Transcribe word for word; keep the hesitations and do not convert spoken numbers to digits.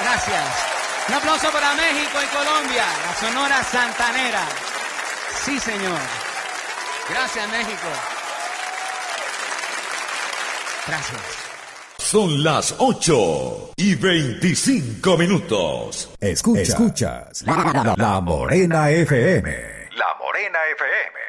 Gracias. Un aplauso para México y Colombia, la Sonora Santanera. Sí, señor. Gracias, México. Gracias. Son las ocho y veinticinco minutos. Escuchas, Escuchas la, la, la Morena F M. La Morena F M.